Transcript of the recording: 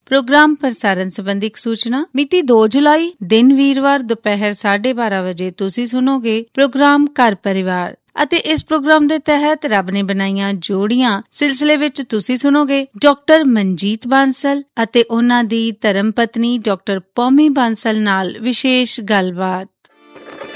Programme ਪ੍ਰਸਾਰਣ ਸੰਬੰਧੀ ਇੱਕ ਸੂਚਨਾ। ਮਿਤੀ 2 ਜੁਲਾਈ ਦਿਨ ਵੀਰਵਾਰ ਦੁਪਹਿਰ 12:30 ਵਜੇ ਤੁਸੀਂ ਸੁਣੋਗੇ ਪ੍ਰੋਗਰਾਮ ਘਰ ਪਰਿਵਾਰ ਅਤੇ ਇਸ ਪ੍ਰੋਗਰਾਮ ਦੇ ਤਹਿਤ ਰੱਬ ਨੇ ਬਣਾਈਆਂ ਜੋੜੀਆਂ ਸਿਲਸਿਲੇ ਵਿੱਚ ਤੁਸੀਂ ਸੁਣੋਗੇ ਡਾਕਟਰ ਮਨਜੀਤ ਬਾਂਸਲ ਅਤੇ ਉਹਨਾਂ ਦੀ ਧਰਮ ਪਤਨੀ ਡਾਕਟਰ ਪੌਮੀ ਬਾਂਸਲ ਨਾਲ ਵਿਸ਼ੇਸ਼ ਗੱਲਬਾਤ।